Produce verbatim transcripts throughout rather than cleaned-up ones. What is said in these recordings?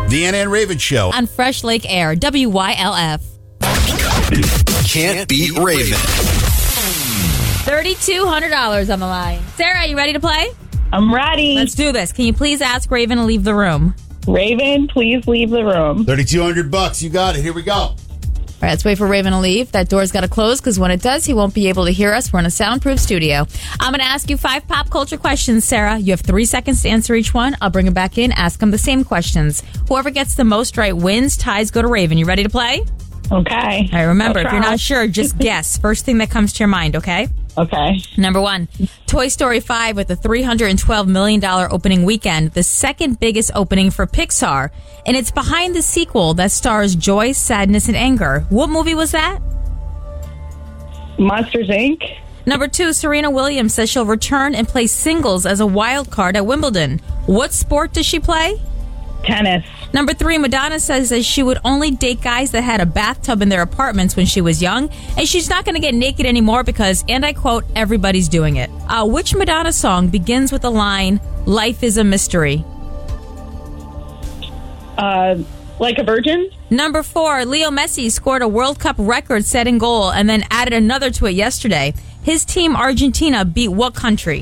The Anna and Raven Show. On Fresh Lake Air, W Y L F. Can't beat Raven. three thousand two hundred dollars on the line. Sarah, you ready to play? I'm ready. Let's do this. Can you please ask Raven to leave the room? Raven, please leave the room. thirty-two hundred bucks. You got it. Here we go. All right, let's wait for Raven to leave. That door's got to close because when it does, he won't be able to hear us. We're in a soundproof studio. I'm going to ask you five pop culture questions, Sarah. You have three seconds to answer each one. I'll bring him back in, ask him the same questions. Whoever gets the most right wins. Ties go to Raven. You ready to play? Okay. All right, remember, I'll if you're try. not sure, just guess. First thing that comes to your mind, okay? Okay. Number one, Toy Story five with a three hundred twelve million dollars opening weekend, the second biggest opening for Pixar. And it's behind the sequel that stars joy, sadness, and anger. What movie was that? Monsters, Incorporated. Number two, Serena Williams says she'll return and play singles as a wild card at Wimbledon. What sport does she play? Tennis. Number three, Madonna says that she would only date guys that had a bathtub in their apartments when she was young, and she's not going to get naked anymore because, and I quote, everybody's doing it. Uh, which Madonna song begins with the line, "Life is a mystery"? Uh, like a virgin. Number four, Leo Messi scored a World Cup record-setting goal and then added another to it yesterday. His team, Argentina, beat what country?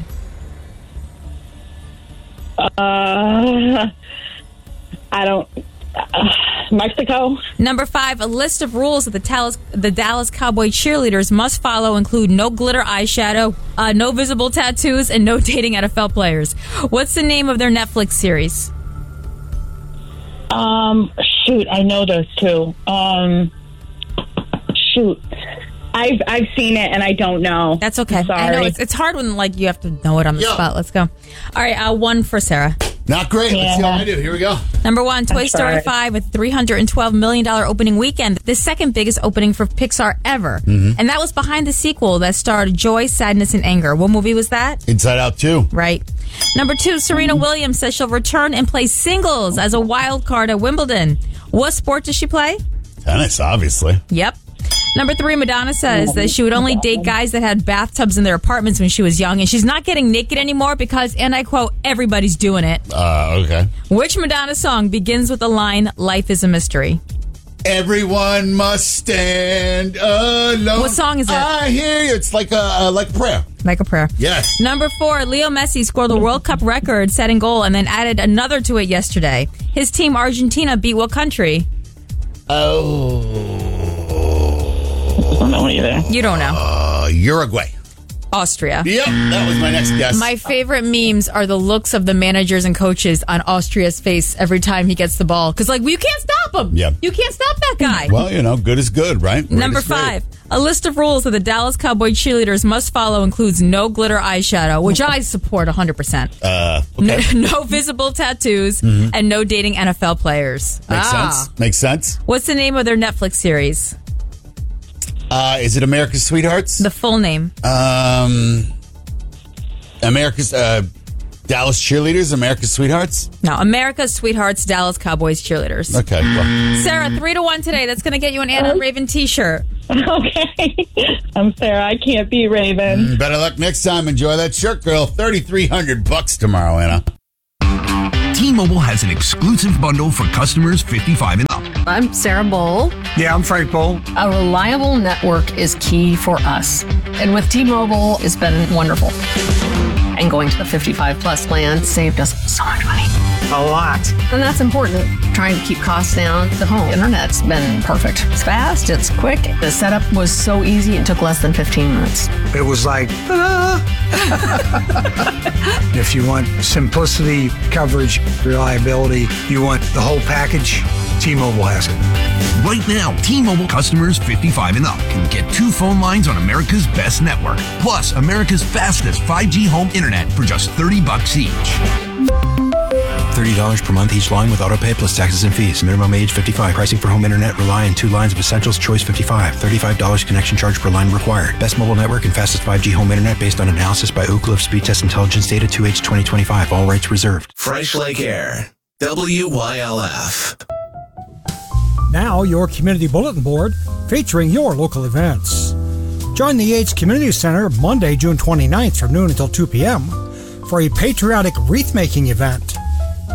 Uh, I don't. Uh, Mexico. Number five, a list of rules that the Dallas, the Dallas Cowboy cheerleaders must follow include no glitter eyeshadow, uh, no visible tattoos, and no dating N F L players. What's the name of their Netflix series? Um, shoot, I know those two. Um, shoot, I've I've seen it and I don't know. That's okay. Sorry. I know it's it's hard when like you have to know it on the Yeah. spot. Let's go. All right, uh, one for Sarah. Not great. Let's see Yeah. how I do. Here we go. Number one, Toy That's Story right. five with three hundred twelve million dollars opening weekend, the second biggest opening for Pixar ever. Mm-hmm. And that was behind the sequel that starred joy, sadness, and anger. What movie was that? Inside Out two. Right. Number two, Serena Williams says she'll return and play singles as a wild card at Wimbledon. What sport does she play? Tennis, obviously. Yep. Number three, Madonna says that she would only date guys that had bathtubs in their apartments when she was young, and she's not getting naked anymore because, and I quote, everybody's doing it. Uh, okay. Which Madonna song begins with the line, "Life is a mystery"? Everyone must stand alone. What song is it? I hear you. It's like a uh, like prayer. Like a prayer. Yes. Number four, Leo Messi scored the World Cup record setting goal and then added another to it yesterday. His team, Argentina, beat what country? Oh. I don't know either. You don't know. Uh, Uruguay. Austria. Yep, that was my next guess. My favorite memes are the looks of the managers and coaches on Austria's face every time he gets the ball. Because, like, well, you can't stop him. Yeah. You can't stop that guy. Well, you know, good is good, right? Right Number is right. five, a list of rules that the Dallas Cowboy cheerleaders must follow includes no glitter eyeshadow, which I support one hundred percent. Uh, okay. No, no visible tattoos, and no dating N F L players. Makes Ah. sense. Makes sense. What's the name of their Netflix series? Uh, is it America's Sweethearts? The full name. Um, America's uh, Dallas Cheerleaders, America's Sweethearts? No, America's Sweethearts, Dallas Cowboys cheerleaders. Okay. Well, Sarah, three to one today. That's going to get you an Anna and Raven t-shirt. Okay. I'm Sarah. I can't be Raven. better luck next time. Enjoy that shirt, girl. thirty-three hundred bucks tomorrow, Anna. T-Mobile has an exclusive bundle for customers fifty-five and up. I'm Sarah Bowl. Yeah, I'm Frank Bowl. A reliable network is key for us. And with T-Mobile, it's been wonderful. And going to the fifty-five plus plan saved us so much money. A lot. And that's important. Trying to keep costs down. The home internet's been perfect. It's fast, it's quick. The setup was so easy, it took less than fifteen minutes. It was like, ah. If you want simplicity, coverage, reliability, you want the whole package, T-Mobile has it. Right now, T-Mobile customers fifty-five and up can get two phone lines on America's best network, plus America's fastest five G home internet for just thirty bucks each. thirty dollars per month each line with autopay plus taxes and fees. Minimum age fifty-five. Pricing for home internet rely on two lines of Essentials Choice fifty-five. thirty-five dollars connection charge per line required. Best mobile network and fastest five G home internet based on analysis by Ookla of Speed Test Intelligence data two H twenty twenty-five. All rights reserved. Fresh Lake Air. W Y L F. Now, your community bulletin board featuring your local events. Join the Yates Community Center Monday, June twenty-ninth from noon until two p.m. for a patriotic wreath-making event.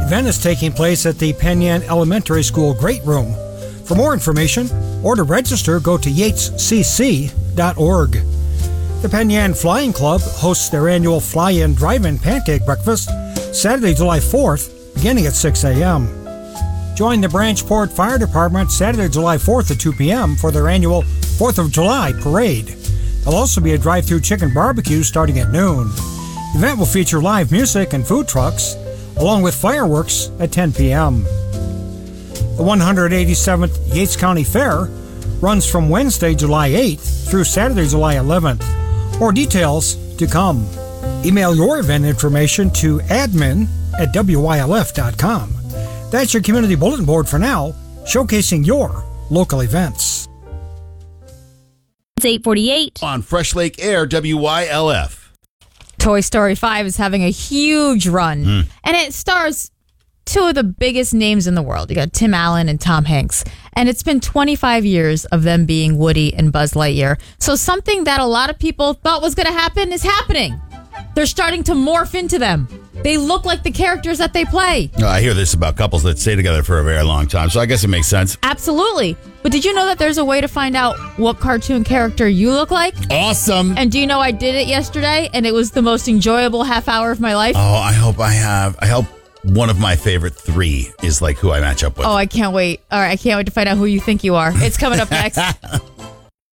event is taking place at the Penn Yan Elementary School Great Room. For more information or to register, go to yates c c dot org. The Penn Yan Flying Club hosts their annual Fly-In Drive-In Pancake Breakfast Saturday, July fourth, beginning at six a.m. Join the Branchport Fire Department Saturday, July fourth at two p.m. for their annual fourth of July Parade. There'll also be a drive-through chicken barbecue starting at noon. The event will feature live music and food trucks, along with fireworks at ten p.m. The one hundred eighty-seventh Yates County Fair runs from Wednesday, July eighth through Saturday, July eleventh. More details to come. Email your event information to admin at w y l f dot com. That's your community bulletin board for now, showcasing your local events. It's eight forty-eight. On Fresh Lake Air, W Y L F. Toy Story five is having a huge run, Mm. and it stars two of the biggest names in the world. You got Tim Allen and Tom Hanks. And it's been twenty-five years of them being Woody and Buzz Lightyear. So something that a lot of people thought was going to happen is happening. They're starting to morph into them. They look like the characters that they play. Uh, I hear this about couples that stay together for a very long time, so I guess it makes sense. Absolutely. But did you know that there's a way to find out what cartoon character you look like? Awesome. And do you know I did it yesterday, and it was the most enjoyable half hour of my life? Oh, I hope I have. I hope one of my favorite three is like who I match up with. Oh, I can't wait. All right, I can't wait to find out who you think you are. It's coming up next.